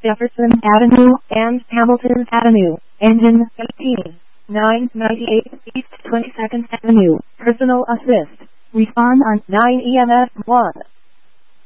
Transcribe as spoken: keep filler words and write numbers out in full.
Jefferson Avenue and Hamilton Avenue. Engine eighteen. nine ninety-eight East twenty-second Avenue. Personal assist. Respond on nine E M S one.